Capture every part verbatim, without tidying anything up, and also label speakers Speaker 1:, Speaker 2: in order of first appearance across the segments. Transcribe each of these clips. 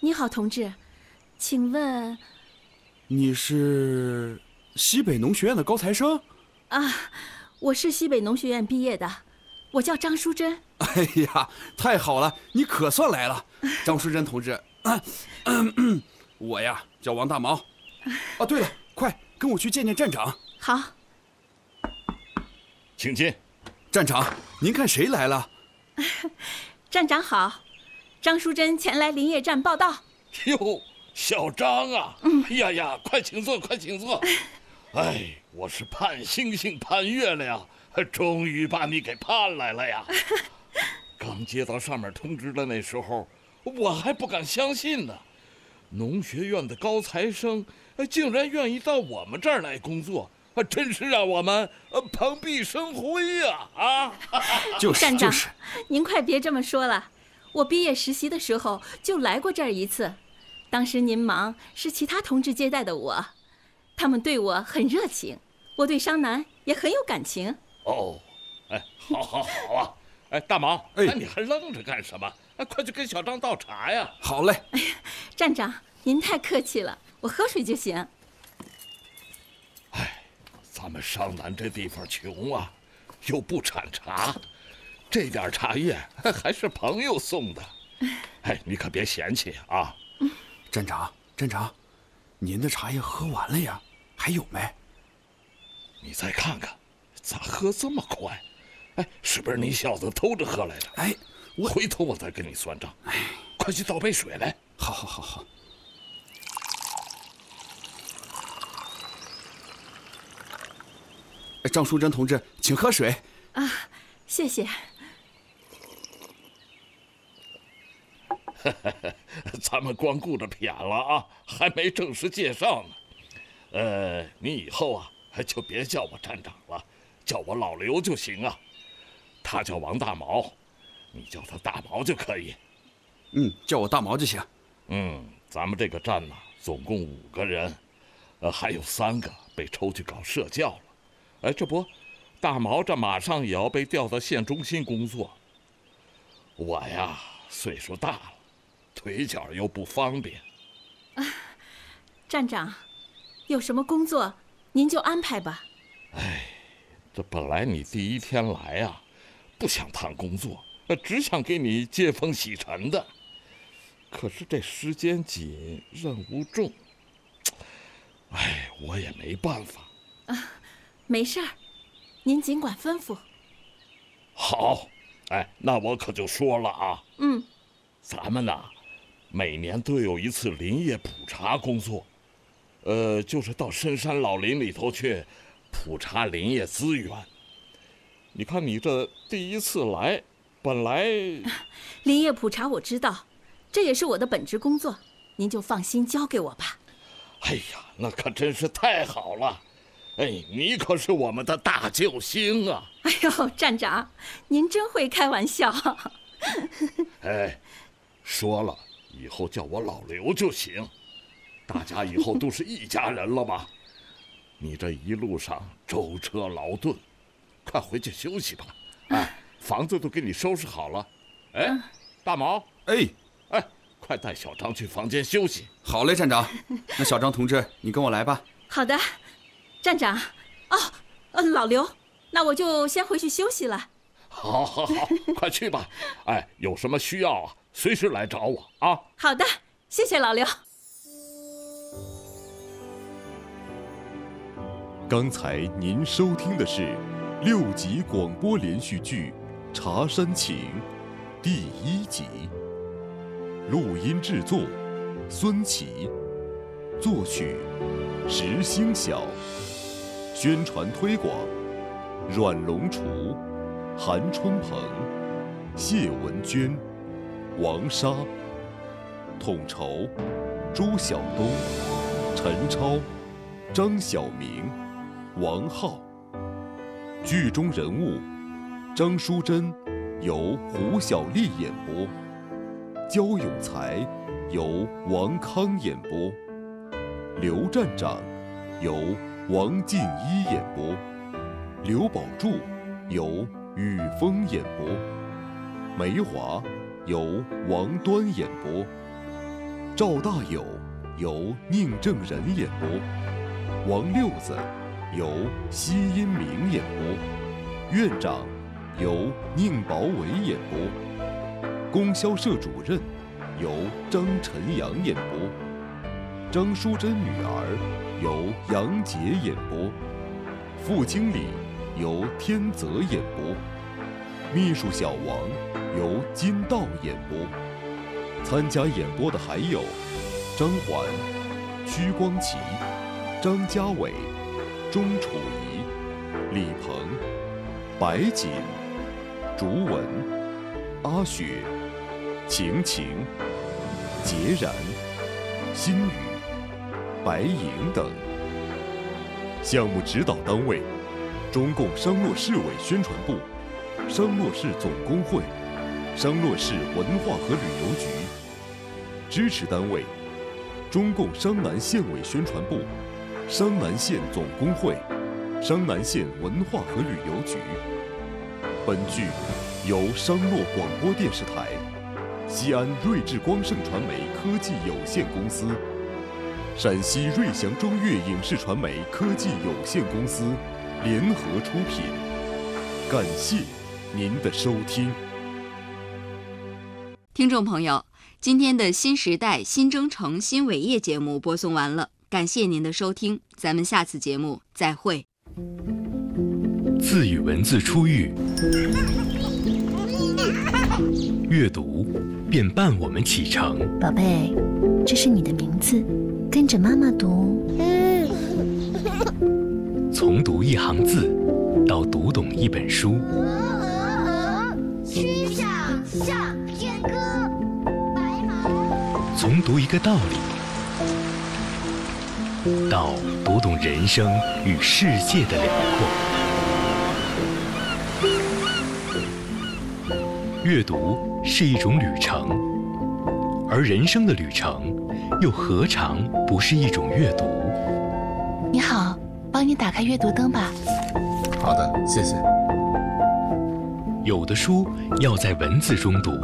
Speaker 1: 你好，同志，请问
Speaker 2: 你是西北农学院的高材生？
Speaker 1: 啊，我是西北农学院毕业的，我叫张淑珍。
Speaker 2: 哎呀，太好了，你可算来了，张淑珍同志。啊嗯嗯、我呀叫王大毛。啊，对了，快跟我去见见站长。
Speaker 1: 好，
Speaker 3: 请进。
Speaker 2: 站长，您看谁来了？
Speaker 1: 站长好，张淑珍前来林业站报道。
Speaker 3: 哟，小张啊！嗯、哎呀呀，快请坐，快请坐。哎，我是盼星星盼月亮，终于把你给盼来了呀！刚接到上面通知的那时候，我还不敢相信呢。农学院的高材生竟然愿意到我们这儿来工作，真是让我们蓬荜生辉呀！啊，
Speaker 2: 就是
Speaker 1: 站长，
Speaker 2: 就是，
Speaker 1: 您快别这么说了。我毕业实习的时候就来过这儿一次，当时您忙，是其他同志接待的我，他们对我很热情，我对商南也很有感情。
Speaker 3: 哦，哎，好好好啊！哎，大毛，哎，你还愣着干什么？哎，快去跟小张倒茶呀！
Speaker 2: 好嘞。
Speaker 1: 哎呀，站长，您太客气了，我喝水就行。
Speaker 3: 哎，咱们商南这地方穷啊，又不产茶，这点茶叶还是朋友送的。哎，你可别嫌弃啊！
Speaker 2: 站长，站长，您的茶叶喝完了呀？还有没？
Speaker 3: 你再看看，咋喝这么快？哎，是不是你小子偷着喝来着？
Speaker 2: 哎，我
Speaker 3: 回头我再跟你算账。哎，快去倒杯水来。
Speaker 2: 好，好，好，好。张淑珍同志，请喝水。
Speaker 1: 啊，谢谢。
Speaker 3: 咱们光顾着谝了啊，还没正式介绍呢。呃，你以后啊，就别叫我站长了，叫我老刘就行啊。他叫王大毛，你叫他大毛就可以。
Speaker 2: 嗯，叫我大毛就行。
Speaker 3: 嗯，咱们这个站呢，总共五个人，呃，还有三个被抽去搞社教了。哎，这不，大毛这马上也要被调到县中心工作。我呀，岁数大了，腿脚又不方便。
Speaker 1: 啊，站长，有什么工作您就安排吧。
Speaker 3: 哎，这本来你第一天来啊，不想谈工作，只想给你接风洗尘的。可是这时间紧，任务重，哎，我也没办法。
Speaker 1: 啊，没事儿，您尽管吩咐。
Speaker 3: 好，哎，那我可就说了啊。
Speaker 1: 嗯，
Speaker 3: 咱们呐，每年都有一次林业普查工作，呃，就是到深山老林里头去普查林业资源。你看你这第一次来，本来
Speaker 1: 林业普查我知道，这也是我的本职工作，您就放心交给我吧。
Speaker 3: 哎呀，那可真是太好了！哎，你可是我们的大救星啊！
Speaker 1: 哎呦，站长，您真会开玩笑。
Speaker 3: 哎，说了，以后叫我老刘就行，大家以后都是一家人了吧？你这一路上舟车劳顿，快回去休息吧。哎，房子都给你收拾好了。哎，大毛，
Speaker 2: 哎，
Speaker 3: 哎，快带小张去房间休息。
Speaker 2: 好嘞，站长。那小张同志，你跟我来吧。
Speaker 1: 好的，站长。哦，呃，老刘，那我就先回去休息了。
Speaker 3: 好，好，好，快去吧。哎，有什么需要啊，随时来找我啊。
Speaker 1: 好的，谢谢老刘。
Speaker 4: 刚才您收听的是六集广播连续剧《茶山情》第一集，录音制作孙琦，作曲石星晓，宣传推广阮龙厨、韩春鹏、谢文娟、王莎，统筹朱晓东、陈超、张晓明、王浩。剧中人物张淑珍由胡小丽演播，焦永才由王康演播，刘站长由王静一演播，刘宝柱由雨峰演播，梅华由王端演播， 赵大有由宁正仁演播，王六子由奚因明演播，院长由宁宝伟演播，供销社主任由张晨阳演播，张淑珍女儿由杨洁演播，副经理由天泽演播，秘书小王由金道演播。参加演播的还有张环、屈光奇、张家伟、钟楚怡、李鹏、白锦、竹文、阿雪、晴晴、孑然、心雨、白莹等。项目指导单位：中共商洛市委宣传部、商洛市总工会、商洛市文化和旅游局。支持单位：中共商南县委宣传部、商南县总工会、商南县文化和旅游局。本剧由商洛广播电视台、西安瑞智光盛传媒科技有限公司、陕西瑞祥中粤影视传媒科技有限公司联合出品。感谢您的收听。
Speaker 5: 听众朋友，今天的新时代新征程新伟业节目播送完了，感谢您的收听，咱们下次节目再会。
Speaker 6: 字与文字初遇，阅读便伴我们启程。
Speaker 7: 宝贝，这是你的名字，跟着妈妈读。
Speaker 6: 从读一行字到读懂一本书。
Speaker 8: 曲项向天歌，白马。
Speaker 6: 从读一个道理到读懂人生与世界的辽阔。阅读是一种旅程，而人生的旅程又何尝不是一种阅读？
Speaker 7: 你好，帮你打开阅读灯吧。
Speaker 9: 好的，谢谢。
Speaker 6: 有的书要在文字中读，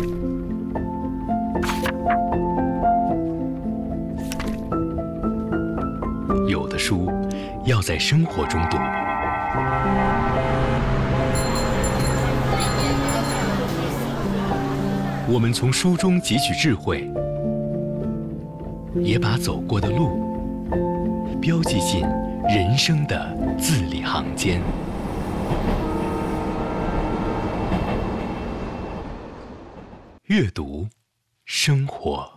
Speaker 6: 有的书要在生活中读。我们从书中汲取智慧，也把走过的路标记进人生的字里行间。阅读，生活。